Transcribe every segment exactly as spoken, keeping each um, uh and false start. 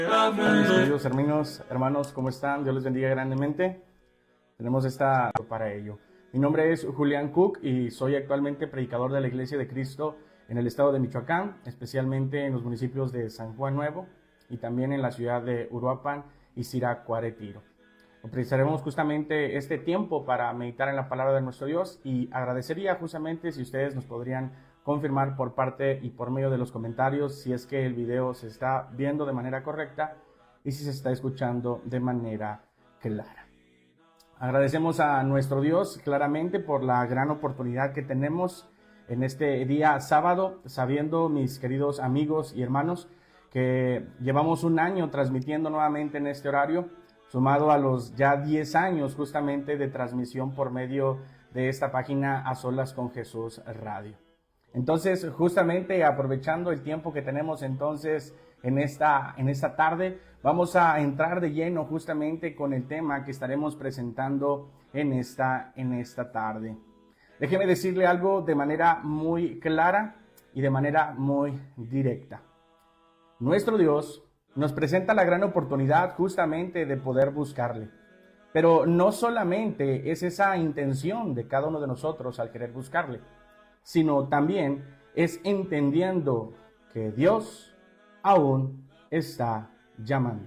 Mis queridos hermanos, hermanos, ¿cómo están? Dios les bendiga grandemente. Tenemos esta para ello. Mi nombre es Julián Cook y soy actualmente predicador de la Iglesia de Cristo en el estado de Michoacán, especialmente en los municipios de San Juan Nuevo y también en la ciudad de Uruapan y Siracuaretiro. Utilizaremos justamente este tiempo para meditar en la palabra de nuestro Dios y agradecería justamente si ustedes nos podrían confirmar por parte y por medio de los comentarios si es que el video se está viendo de manera correcta y si se está escuchando de manera clara. Agradecemos a nuestro Dios claramente por la gran oportunidad que tenemos en este día sábado, sabiendo, mis queridos amigos y hermanos, que llevamos un año transmitiendo nuevamente en este horario, sumado a los ya diez años justamente de transmisión por medio de esta página A Solas con Jesús Radio. Entonces, justamente aprovechando el tiempo que tenemos entonces en esta, en esta tarde, vamos a entrar de lleno justamente con el tema que estaremos presentando en esta, en esta tarde. Déjeme decirle algo de manera muy clara y de manera muy directa. Nuestro Dios nos presenta la gran oportunidad justamente de poder buscarle. Pero no solamente es esa intención de cada uno de nosotros al querer buscarle, sino también es entendiendo que Dios aún está llamando.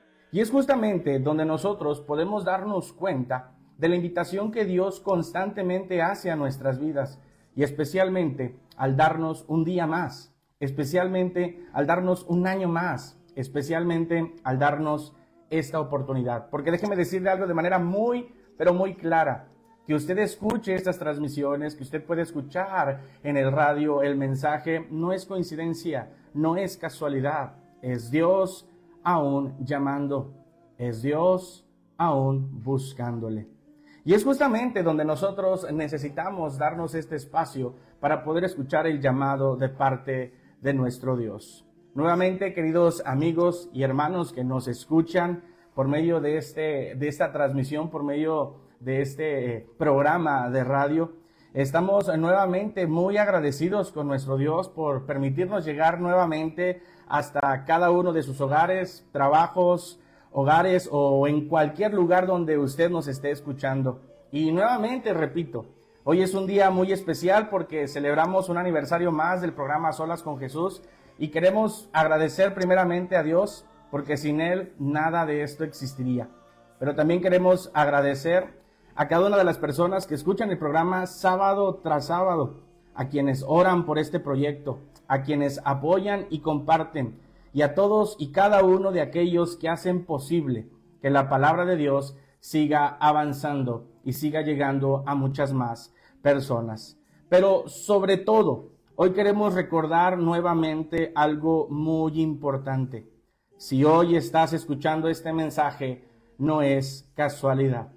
Y es justamente donde nosotros podemos darnos cuenta de la invitación que Dios constantemente hace a nuestras vidas, y especialmente al darnos un día más, especialmente al darnos un año más, especialmente al darnos esta oportunidad. Porque déjeme decirle algo de manera muy, pero muy clara. Que usted escuche estas transmisiones, que usted puede escuchar en el radio el mensaje, no es coincidencia, no es casualidad, es Dios aún llamando, es Dios aún buscándole. Y es justamente donde nosotros necesitamos darnos este espacio para poder escuchar el llamado de parte de nuestro Dios. Nuevamente, queridos amigos y hermanos que nos escuchan por medio de, este, de esta transmisión, por medio de este eh, programa de radio, estamos nuevamente muy agradecidos con nuestro Dios por permitirnos llegar nuevamente hasta cada uno de sus hogares, trabajos, hogares o en cualquier lugar donde usted nos esté escuchando. Y nuevamente repito, hoy es un día muy especial porque celebramos un aniversario más del programa Solas con Jesús y queremos agradecer primeramente a Dios porque sin Él nada de esto existiría. Pero también queremos agradecer a cada una de las personas que escuchan el programa sábado tras sábado, a quienes oran por este proyecto, a quienes apoyan y comparten, y a todos y cada uno de aquellos que hacen posible que la palabra de Dios siga avanzando y siga llegando a muchas más personas. Pero sobre todo, hoy queremos recordar nuevamente algo muy importante. Si hoy estás escuchando este mensaje, no es casualidad.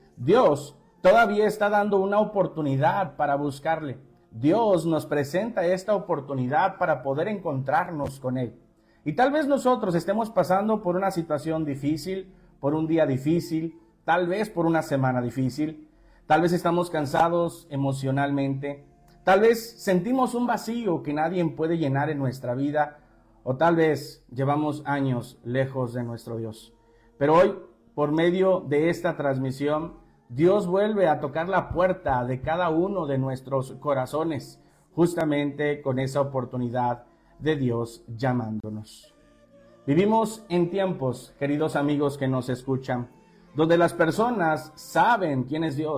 Dios todavía está dando una oportunidad para buscarle. Dios nos presenta esta oportunidad para poder encontrarnos con Él. Y tal vez nosotros estemos pasando por una situación difícil, por un día difícil, tal vez por una semana difícil, tal vez estamos cansados emocionalmente, tal vez sentimos un vacío que nadie puede llenar en nuestra vida, o tal vez llevamos años lejos de nuestro Dios. Pero hoy, por medio de esta transmisión, Dios vuelve a tocar la puerta de cada uno de nuestros corazones, justamente con esa oportunidad de Dios llamándonos. Vivimos en tiempos, queridos amigos que nos escuchan, donde las personas saben quién es Dios.